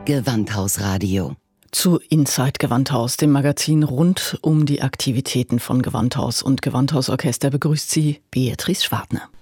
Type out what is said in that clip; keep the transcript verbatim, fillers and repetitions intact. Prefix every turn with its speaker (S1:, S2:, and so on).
S1: Gewandhaus-Radio.
S2: Zu Inside Gewandhaus, dem Magazin rund um die Aktivitäten von Gewandhaus und Gewandhausorchester, begrüßt Sie Beatrice Schwartner.